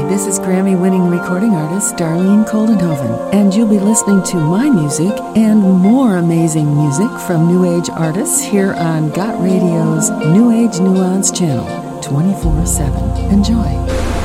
this is Grammy-winning recording artist Darlene Koldenhoven, and you'll be listening to my music and more amazing music from New Age artists here on Got Radio's New Age Nuance channel, 24/7. Enjoy.